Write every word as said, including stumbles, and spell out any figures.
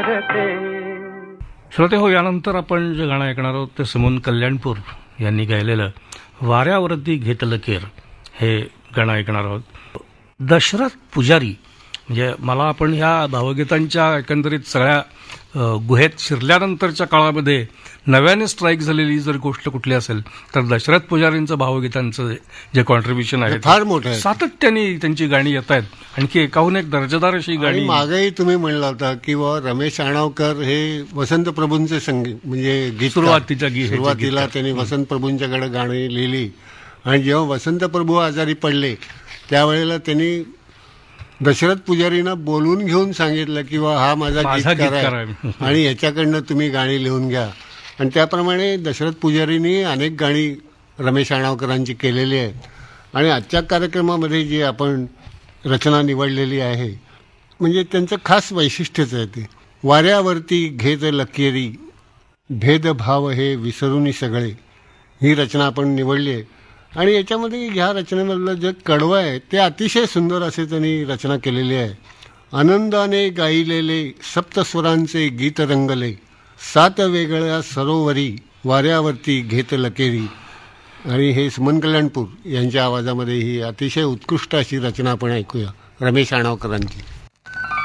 वाढते. श्रोते हो, यानंतर आपण जे गाणं ऐकणार आहोत ते सुमन कल्याणपूर यांनी गायलेलं वाऱ्यावरती घेतलं केर हे गाणं ऐकणार आहोत. दशरथ पुजारी म्हणजे मला आपण ह्या भावगीतांच्या एकंदरीत सगळ्या गुहेत शिरल्यानंतरच्या काळामध्ये नव्याने स्ट्राईक झालेली जर गोष्ट कुठली असेल तर दशरथ पुजारींचं भावगीतांचं जे कॉन्ट्रीब्युशन आहे फार मोठं आहे. सातत्याने त्यांची गाणी येत आहेत. आणखी एकाहून एक दर्जेदार अशी गाणी. मागेही तुम्ही म्हणला होता की रमेश आणावकर हे वसंत प्रभूंचे संगीत म्हणजे गीत सुरुवातीच्या गीत सुरुवातीला त्यांनी वसंत प्रभूंच्याकडे गाणी लिहिली आणि जेव्हा वसंत प्रभू आजारी पडले त्यावेळेला त्यांनी दशरथ पुजारींना बोलवून घेऊन सांगितलं की हा माझा गीतकार आहे आणि ह्याच्याकडनं तुम्ही गाणी लिहून घ्या. आणि त्याप्रमाणे दशरथ पुजारींनी अनेक गाणी रमेश आणावकरांची केलेली आहेत. आणि आजच्या कार्यक्रमामध्ये जी आपण रचना निवडलेली आहे म्हणजे त्यांचं खास वैशिष्ट्यच आहे ते. वाऱ्यावरती घेत लकेरी भेदभाव हे विसरूनी सगळे, ही रचना आपण निवडली आहे. आणि याच्यामध्ये ह्या रचनेमधलं जे कडवं आहे ते अतिशय सुंदर असे त्यांनी रचना केलेली आहे. आनंदाने गायलेले सप्तस्वरांचे गीत रंगले, सात वेगळ्या सरोवरी वाऱ्यावरती घेत लकेरी. आणि हे सुमन कल्याणपूर यांच्या आवाजामध्ये ही अतिशय उत्कृष्ट अशी रचना आपण ऐकूया रमेश आणावकरांची.